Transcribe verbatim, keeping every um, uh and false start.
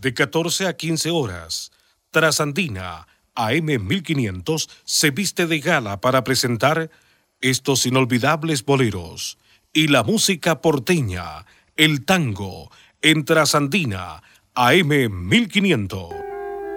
de catorce a quince horas. Trasandina A M mil quinientos se viste de gala para presentar estos inolvidables boleros y la música porteña, el tango, en Trasandina A M mil quinientos.